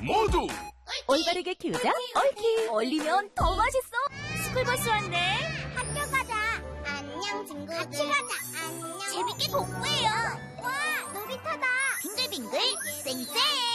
모두 올바르게 키우자 옳키. 얼리면 더 맛있어. 스쿨버스 왔네. 학교 가자. 안녕 친구들. 같이 가자. 안녕. 재밌게 공부해요. 와 놀이터다. 빙글빙글 쌩쌩.